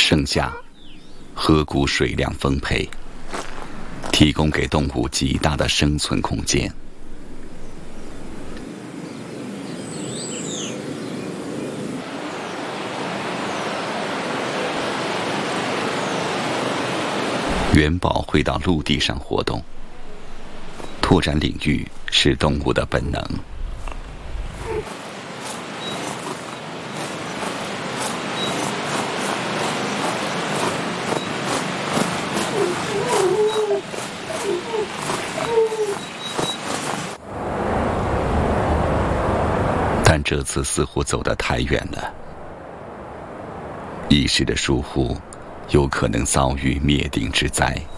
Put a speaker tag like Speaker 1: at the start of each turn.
Speaker 1: 盛夏，河谷水量丰沛，提供给动物极大的生存空间。元宝会到陆地上活动，拓展领域是动物的本能。但这次似乎走得太远了，一时的疏忽，有可能遭遇灭顶之灾。